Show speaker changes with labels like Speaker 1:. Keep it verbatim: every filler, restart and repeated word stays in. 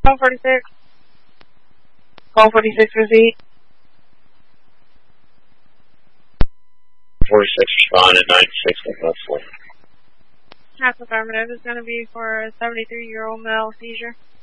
Speaker 1: Call forty-six. Call forty-six receipt.
Speaker 2: forty-six responded, ninety-six one four.
Speaker 1: Half affirmative is going to be for a seventy-three-year-old male seizure.